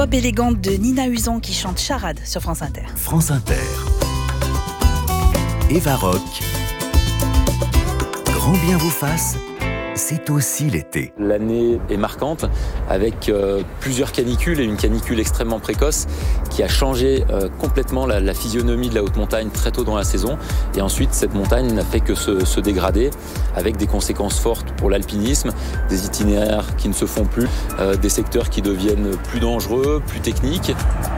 Robe élégante de Nina Usan qui chante Charade sur France Inter. France Inter. Eva Rock. Grand bien vous fasse, c'est aussi l'été. L'année est marquante avec plusieurs canicules et une canicule extrêmement précoce qui a changé complètement la physionomie de la haute montagne très tôt dans la saison. Et ensuite, cette montagne n'a fait que se dégrader avec des conséquences fortes pour l'alpinisme, des itinéraires qui ne se font plus, des secteurs qui deviennent plus dangereux, plus techniques.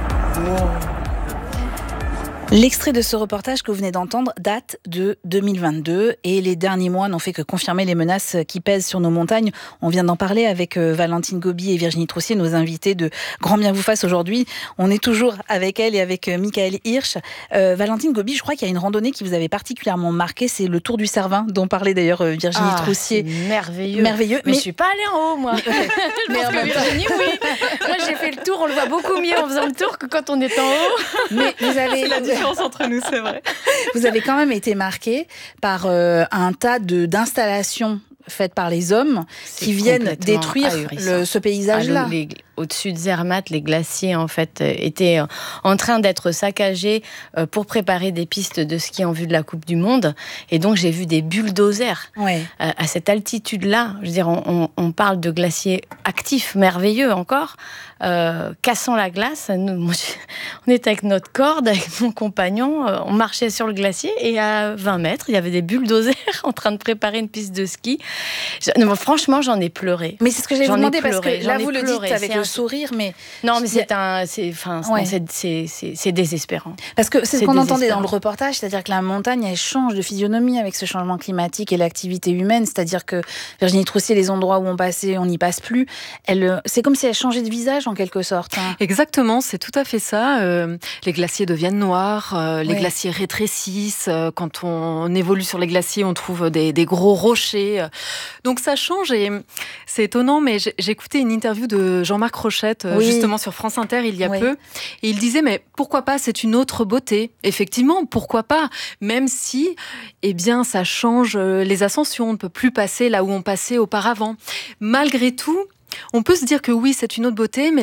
L'extrait de ce reportage que vous venez d'entendre date de 2022 et les derniers mois n'ont fait que confirmer les menaces qui pèsent sur nos montagnes. On vient d'en parler avec Valentine Gobi et Virginie Troussier, nos invités de Grand Bien vous fasse aujourd'hui. On est toujours avec elle et avec Michael Hirsch. Valentine Gobi, je crois qu'il y a une randonnée qui vous avait particulièrement marqué, c'est le Tour du Cervin, dont parlait d'ailleurs Virginie Troussier. C'est merveilleux. Mais je suis pas allée en haut, moi. Je pense que Virginie, oui. Moi, j'ai fait le tour, on le voit beaucoup mieux en faisant le tour que quand on est en haut. Mais vous avez... C'est la différence entre nous, c'est vrai. Vous avez quand même été marqué par un tas d'installations faites par les hommes qui viennent détruire ce paysage-là. Au-dessus de Zermatt, les glaciers en fait étaient en train d'être saccagés pour préparer des pistes de ski en vue de la Coupe du Monde. Et donc j'ai vu des bulldozers à cette altitude-là. Je veux dire, on parle de glaciers actifs, merveilleux encore, cassant la glace. On était avec notre corde, avec mon compagnon, on marchait sur le glacier et à 20 mètres, il y avait des bulldozers en train de préparer une piste de ski. Franchement, j'en ai pleuré. Mais c'est ce que j'allais vous demander parce que là, vous le dites avec le sourire, mais... Non, mais c'est désespérant. Parce que c'est ce qu'on entendait dans le reportage, c'est-à-dire que la montagne, elle change de physionomie avec ce changement climatique et l'activité humaine, c'est-à-dire que Virginie Troussier, les endroits où on passait, on n'y passe plus. C'est comme si elle changeait de visage en quelque sorte. Exactement, c'est tout à fait ça. Les glaciers deviennent noirs, les glaciers rétrécissent. Quand on évolue sur les glaciers, on trouve des gros rochers. Donc ça change et c'est étonnant, mais j'ai écouté une interview de Jean-Marc Rochette, justement sur France Inter il y a peu, et il disait mais pourquoi pas, c'est une autre beauté. Effectivement, pourquoi pas, même si ça change les ascensions, on ne peut plus passer là où on passait auparavant. Malgré tout, on peut se dire que oui, c'est une autre beauté, mais